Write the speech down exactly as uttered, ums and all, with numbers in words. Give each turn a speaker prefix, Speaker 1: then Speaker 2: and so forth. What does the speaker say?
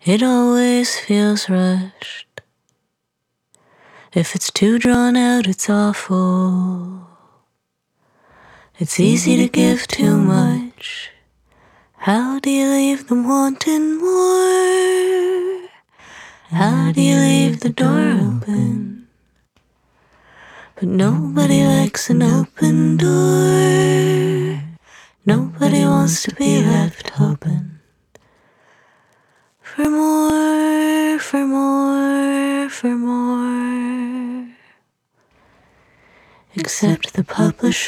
Speaker 1: It always feels rushed. If it's too drawn out, it's awful. It's easy to give too much. How do you leave them wanting more? How do you leave the door open? But nobody likes an open door. Nobody wants to be left hoping for more, for more, for more. Except the publisher.